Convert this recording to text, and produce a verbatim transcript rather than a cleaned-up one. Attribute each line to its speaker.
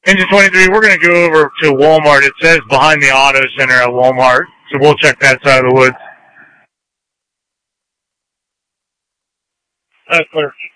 Speaker 1: Engine twenty-three, we're going to go over to Walmart. It says behind the auto center at Walmart, so we'll check that side of the woods. That's clear.